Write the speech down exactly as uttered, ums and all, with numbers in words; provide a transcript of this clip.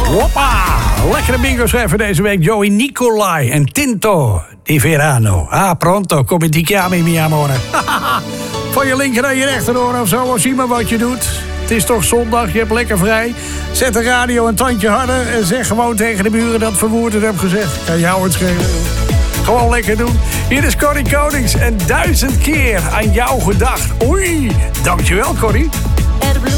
Hoppa! Lekkere bingo schrijven deze week. Joey Nicolai en Tinto di Verano. Ah, pronto, come ti chiami, mi amore? Van je linker naar je rechteroor of zo, zie maar wat je doet. Het is toch zondag, je hebt lekker vrij. Zet de radio een tandje harder en zeg gewoon tegen de buren dat Verwoerd het heb gezegd. Kan jou het schelen. Gewoon lekker doen. Hier is Corrie Konings en duizend keer aan jou gedacht. Oei, dankjewel Corrie.